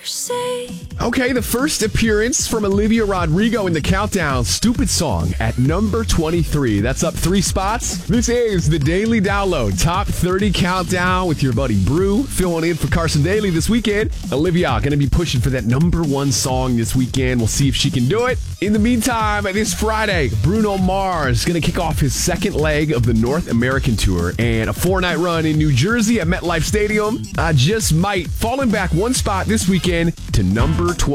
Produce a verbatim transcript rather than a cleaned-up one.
Okay, the first appearance from Olivia Rodrigo in the countdown, Stupid Song, at number twenty-three. That's up three spots. This is the Daily Download Top thirty Countdown with your buddy Brew, filling in for Carson Daly this weekend. Olivia going to be pushing for that number one song this weekend. We'll see if she can do it. In the meantime, this Friday, Bruno Mars is going to kick off his second leg of the North American Tour, and a four-night run in New Jersey at MetLife Stadium uh, just might falling back one spot this weekend to number twelve.